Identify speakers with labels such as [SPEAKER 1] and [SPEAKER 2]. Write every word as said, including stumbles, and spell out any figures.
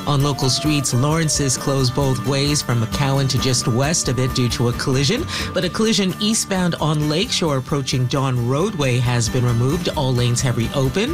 [SPEAKER 1] On local streets, Lawrence is closed both ways from McCowan to just west of it due to a collision. But a collision eastbound on Lakeshore approaching Dawn Roadway has been removed. All lanes have reopened.